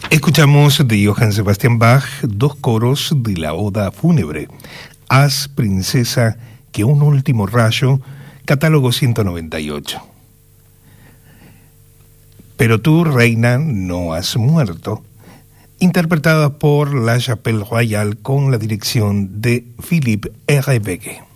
Escuchamos de Johann Sebastian Bach dos coros de la Oda Fúnebre. Haz, princesa, que un último rayo, catálogo 198. Pero tú, reina, no has muerto, interpretada por La Chapelle Royale con la dirección de Philippe Herreweghe.